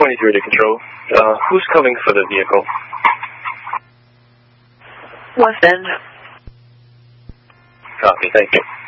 23 to control. Who's coming for the vehicle? West End. Copy, thank you.